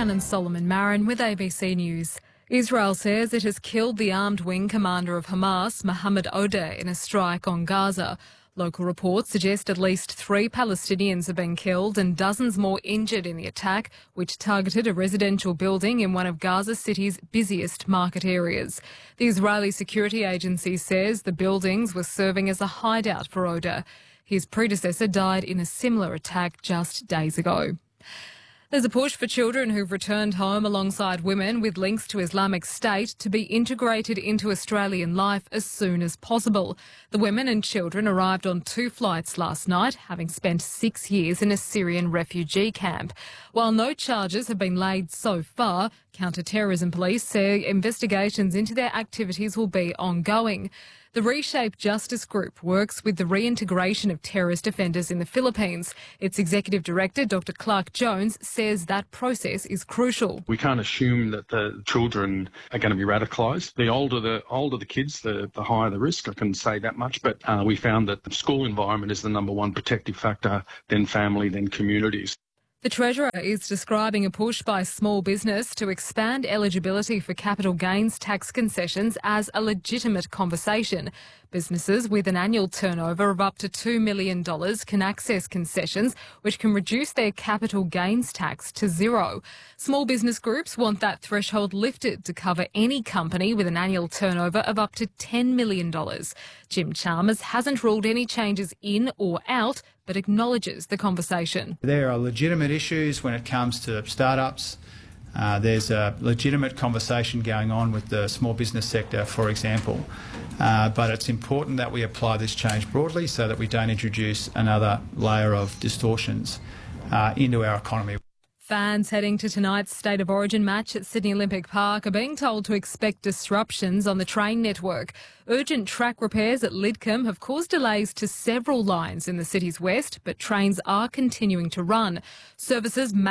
Rhiannon Solomon Marin with ABC News. Israel says it has killed the armed wing commander of Hamas, Mohammed Odeh, in a strike on Gaza. Local reports suggest at least 3 Palestinians have been killed and dozens more injured in the attack, which targeted a residential building in one of Gaza City's busiest market areas. The Israeli security agency says the buildings were serving as a hideout for Odeh. His predecessor died in a similar attack just days ago. There's a push for children who've returned home alongside women with links to Islamic State to be integrated into Australian life as soon as possible. The women and children arrived on 2 flights last night, having spent 6 years in a Syrian refugee camp. While no charges have been laid so far, counter-terrorism police say investigations into their activities will be ongoing. The Reshape Justice Group works with the reintegration of terrorist offenders in the Philippines. Its executive director, Dr. Clark Jones, says that process is crucial. We can't assume that the children are going to be radicalised. The older the kids, the higher the risk, I can say that much. But we found that the school environment is the number one protective factor, then family, then communities. The Treasurer is describing a push by small business to expand eligibility for capital gains tax concessions as a legitimate conversation. Businesses with an annual turnover of up to $2 million can access concessions, which can reduce their capital gains tax to zero. Small business groups want that threshold lifted to cover any company with an annual turnover of up to $10 million. Jim Chalmers hasn't ruled any changes in or out, but acknowledges the conversation. There are legitimate issues when it comes to startups. There's a legitimate conversation going on with the small business sector, for example. But it's important that we apply this change broadly so that we don't introduce another layer of distortions into our economy. Fans heading to tonight's State of Origin match at Sydney Olympic Park are being told to expect disruptions on the train network. Urgent track repairs at Lidcombe have caused delays to several lines in the city's west, but trains are continuing to run. Services may